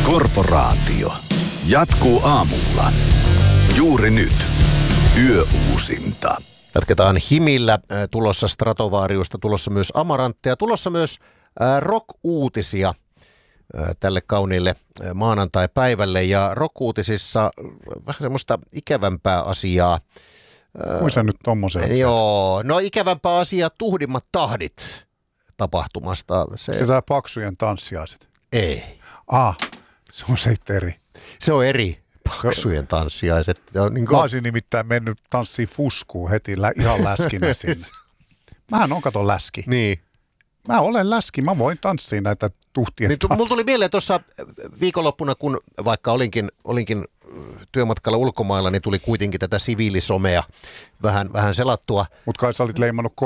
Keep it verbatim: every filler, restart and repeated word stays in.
Korporaatio jatkuu aamulla. Juuri nyt. Yöuusinta. Jatketaan himillä. Tulossa Stratovariusta, tulossa myös Amarantteja, tulossa myös rock-uutisia tälle kauniille maanantai-päivälle. Ja rock-uutisissa vähän semmoista ikävämpää asiaa. Kuin sä nyt tommosen? Joo, no ikävämpää asiaa tuhdimmat tahdit tapahtumasta. Se, se tää paksujen tanssiaiset? Ei. Ah, se on se eri. Se on eri. Paksujen tanssiaiset. Niin kuin... Mä olisin nimittäin mennyt tanssiin fuskuun heti lä- ihan läskinä sinne. Mähän on kato läski. Niin. Mä olen läski, mä voin tanssia näitä tuhtien. Niin, mulla tuli mieleen tuossa viikonloppuna, kun vaikka olinkin, olinkin työmatkalla ulkomailla, niin tuli kuitenkin tätä siviilisomea vähän, vähän selattua. Mutta kai sä olit leimannut